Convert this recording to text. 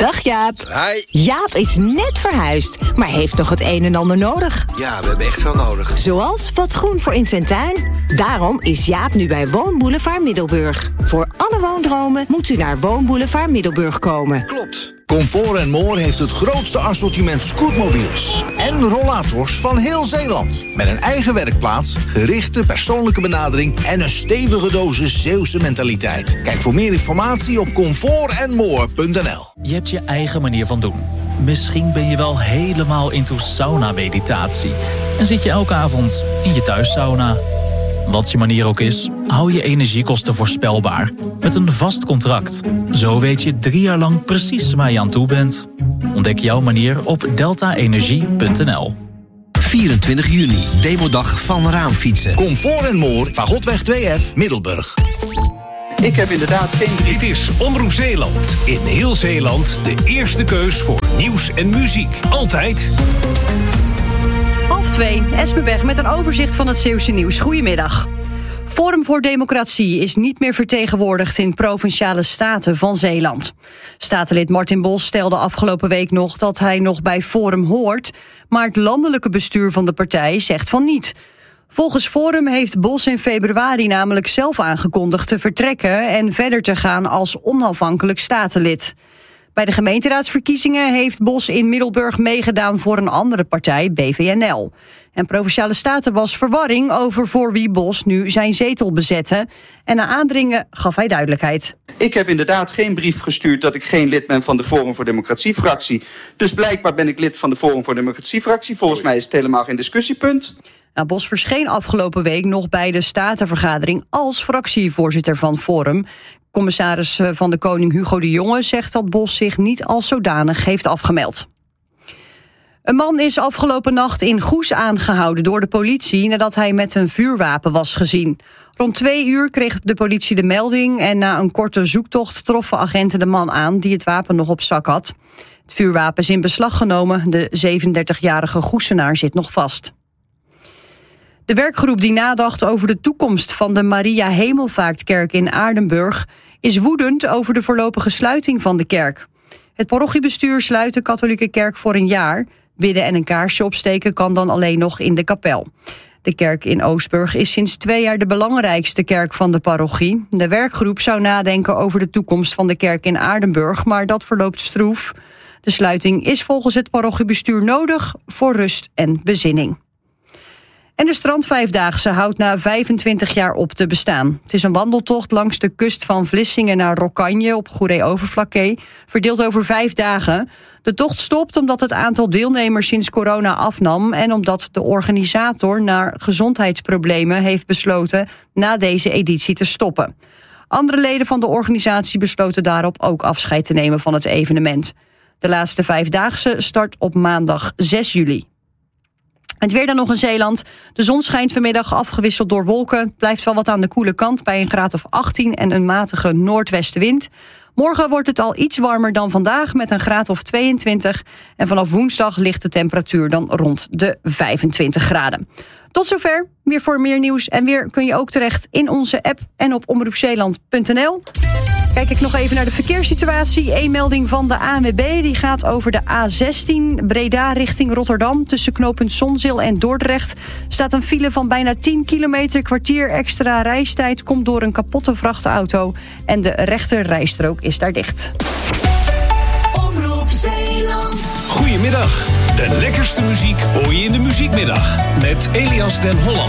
Dag Jaap. Hi. Jaap is net verhuisd, maar heeft nog het een en ander nodig. Ja, we hebben echt veel nodig. Zoals wat groen voor in zijn tuin. Daarom is Jaap nu bij Woonboulevard Middelburg. Voor alle woondromen moet u naar Woonboulevard Middelburg komen. Klopt. Comfort & More heeft het grootste assortiment scootmobiels en rollators van heel Zeeland. Met een eigen werkplaats, gerichte persoonlijke benadering en een stevige dosis Zeeuwse mentaliteit. Kijk voor meer informatie op comfortandmore.nl. Je hebt je eigen manier van doen. Misschien ben je wel helemaal into sauna-meditatie en zit je elke avond in je thuissauna. Wat je manier ook is, hou je energiekosten voorspelbaar. Met een vast contract. Zo weet je 3 jaar lang precies waar je aan toe bent. Ontdek jouw manier op deltaenergie.nl. 24 juni, demodag van Raamfietsen. Comfort & More, Fagotweg 2F, Middelburg. Ik heb inderdaad geen... Dit is Omroep Zeeland. In heel Zeeland de eerste keus voor nieuws en muziek. Altijd. 1:30, Esmebeg met een overzicht van het Zeeuwse nieuws. Goedemiddag. Forum voor Democratie is niet meer vertegenwoordigd in Provinciale Staten van Zeeland. Statenlid Martin Bos stelde afgelopen week nog dat hij nog bij Forum hoort, maar het landelijke bestuur van de partij zegt van niet. Volgens Forum heeft Bos in februari namelijk zelf aangekondigd te vertrekken en verder te gaan als onafhankelijk statenlid. Bij de gemeenteraadsverkiezingen heeft Bos in Middelburg meegedaan voor een andere partij, BVNL. En Provinciale Staten was verwarring over voor wie Bos nu zijn zetel bezette. En na aandringen gaf hij duidelijkheid. Ik heb inderdaad geen brief gestuurd dat ik geen lid ben van de Forum voor Democratie-fractie. Dus blijkbaar ben ik lid van de Forum voor Democratie-fractie. Volgens mij is het helemaal geen discussiepunt. Nou, Bos verscheen afgelopen week nog bij de Statenvergadering als fractievoorzitter van Forum. Commissaris van de Koning Hugo de Jonge zegt dat Bos zich niet als zodanig heeft afgemeld. Een man is afgelopen nacht in Goes aangehouden door de politie nadat hij met een vuurwapen was gezien. Rond 2 uur kreeg de politie de melding en na een korte zoektocht troffen agenten de man aan die het wapen nog op zak had. Het vuurwapen is in beslag genomen, de 37-jarige Goesenaar zit nog vast. De werkgroep die nadacht over de toekomst van de Maria Hemelvaartkerk in Aardenburg is woedend over de voorlopige sluiting van de kerk. Het parochiebestuur sluit de katholieke kerk voor een jaar. Bidden en een kaarsje opsteken kan dan alleen nog in de kapel. De kerk in Oostburg is sinds 2 jaar de belangrijkste kerk van de parochie. De werkgroep zou nadenken over de toekomst van de kerk in Aardenburg, maar dat verloopt stroef. De sluiting is volgens het parochiebestuur nodig voor rust en bezinning. En de strandvijfdaagse houdt na 25 jaar op te bestaan. Het is een wandeltocht langs de kust van Vlissingen naar Rokkanje op Goeree-Overflakkee, verdeeld over 5 dagen. De tocht stopt omdat het aantal deelnemers sinds corona afnam en omdat de organisator naar gezondheidsproblemen heeft besloten na deze editie te stoppen. Andere leden van de organisatie besloten daarop ook afscheid te nemen van het evenement. De laatste vijfdaagse start op maandag 6 juli. Het weer dan nog in Zeeland. De zon schijnt vanmiddag afgewisseld door wolken. Het blijft wel wat aan de koele kant bij een graad of 18 en een matige noordwestenwind. Morgen wordt het al iets warmer dan vandaag met een graad of 22. En vanaf woensdag ligt de temperatuur dan rond de 25 graden. Tot zover. Weer voor meer nieuws en weer kun je ook terecht in onze app en op omroepzeeland.nl. Kijk ik nog even naar de verkeerssituatie. Een melding van de ANWB die gaat over de A16 Breda richting Rotterdam. Tussen knooppunt Zonzeel en Dordrecht staat een file van bijna 10 kilometer. Kwartier extra reistijd komt door een kapotte vrachtauto. En de rechter rijstrook is daar dicht. Omroep Zeeland. Goedemiddag. De lekkerste muziek hoor je in de muziekmiddag. Met Elias den Holland.